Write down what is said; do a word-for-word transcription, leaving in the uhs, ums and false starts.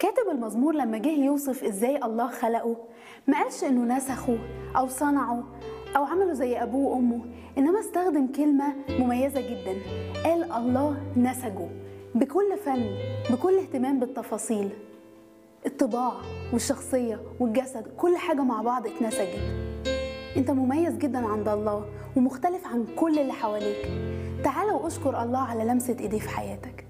كاتب المزمور لما جه يوصف ازاي الله خلقه ما قالش انه نسخه او صنعه او عمله زي ابوه وامه، انما استخدم كلمة مميزة جدا. قال الله نسجه بكل فن، بكل اهتمام بالتفاصيل، الطباع والشخصية والجسد، كل حاجة مع بعض اتنسجت. انت مميز جدا عند الله ومختلف عن كل اللي حواليك. تعال واشكر الله على لمسة ايديه في حياتك.